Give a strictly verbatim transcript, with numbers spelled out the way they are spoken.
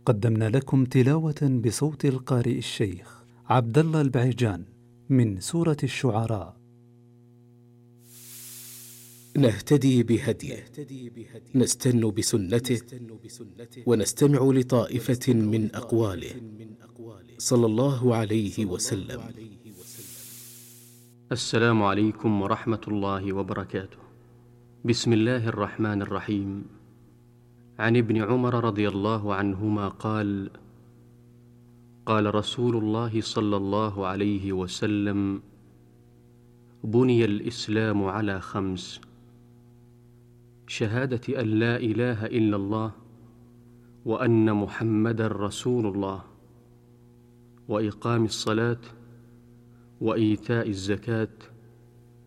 قدمنا لكم تلاوة بصوت القارئ الشيخ عبد الله البعيجان من سورة الشعراء. نهتدي بهديه، نستن بسنته، ونستمع لطائفة من أقواله صلى الله عليه وسلم. السلام عليكم ورحمة الله وبركاته. بسم الله الرحمن الرحيم. عن ابن عمر رضي الله عنهما قال: قال رسول الله صلى الله عليه وسلم: بني الإسلام على خمس: شهادة أن لا إله إلا الله وأن محمدًا رسول الله، وإقام الصلاة، وإيتاء الزكاة،